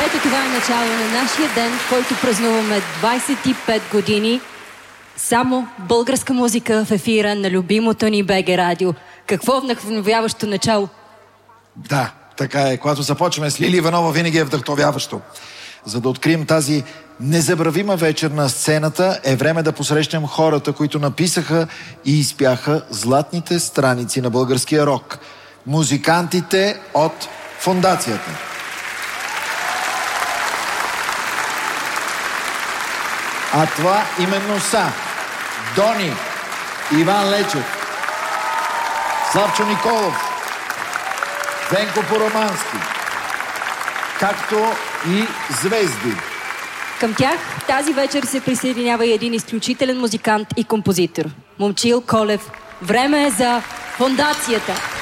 Ето това е начало на нашия ден, в който празнуваме 25 години. Само българска музика в ефира на любимото ни БГ Радио. Какво вдъхновяващо начало! Да, така е. Когато започваме с Лили Иванова, винаги е вдъхновяващо. За да открием тази незабравима вечер на сцената, е време да посрещнем хората, които написаха и изпяха златните страници на българския рок. Музикантите от Фондацията. А това именно са Дони, Иван Лечев, Славчо Николов, Венко Поромански, както и звезди. Към тях тази вечер се присъединява и един изключителен музикант и композитор. Момчил Колев. Време е за Фондацията.